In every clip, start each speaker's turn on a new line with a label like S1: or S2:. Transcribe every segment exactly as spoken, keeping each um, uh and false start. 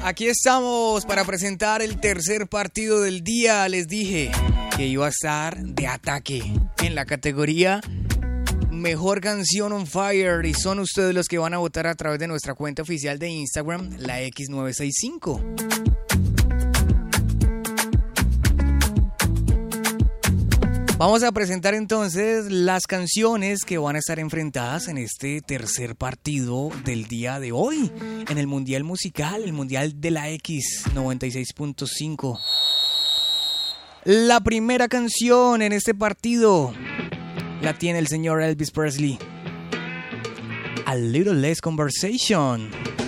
S1: Aquí estamos para presentar el tercer partido del día. Les dije que iba a estar de ataque en la categoría Mejor Canción on Fire y son ustedes los que van a votar a través de nuestra cuenta oficial de Instagram, la X nueve seis cinco. Vamos a presentar entonces las canciones que van a estar enfrentadas en este tercer partido del día de hoy en el Mundial Musical, el Mundial de la X noventa y seis punto cinco. La primera canción en este partido la tiene el señor Elvis Presley. A Little Less Conversation.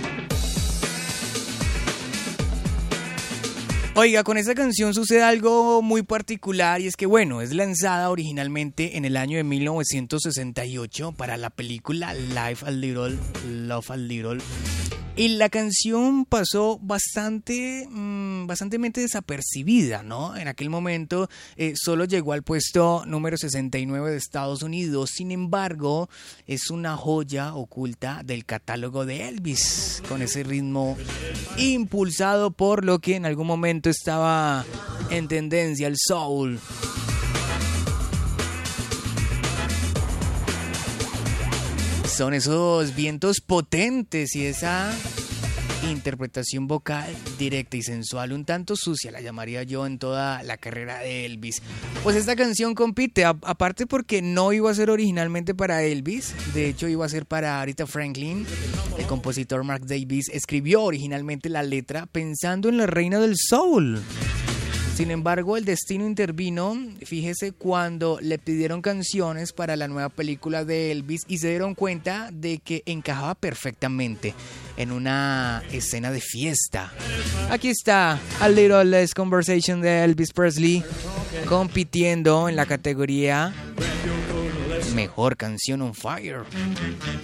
S1: Oiga, con esta canción sucede algo muy particular y es que, bueno, es lanzada originalmente en el año de mil novecientos sesenta y ocho para la película Life a Little, Love a Little. Y la canción pasó bastante, mmm, bastantemente desapercibida, ¿no? En aquel momento eh, solo llegó al puesto número sesenta y nueve de Estados Unidos. Sin embargo, es una joya oculta del catálogo de Elvis, con ese ritmo impulsado por lo que en algún momento estaba en tendencia, el soul. Son esos vientos potentes y esa interpretación vocal directa y sensual, un tanto sucia, la llamaría yo, en toda la carrera de Elvis. Pues esta canción compite, a- aparte porque no iba a ser originalmente para Elvis, de hecho iba a ser para Aretha Franklin. El compositor Mark Davis escribió originalmente la letra pensando en la reina del soul. Sin embargo, el destino intervino, fíjese, cuando le pidieron canciones para la nueva película de Elvis y se dieron cuenta de que encajaba perfectamente en una escena de fiesta. Aquí está A Little Less Conversation de Elvis Presley, compitiendo en la categoría Mejor Canción on Fire.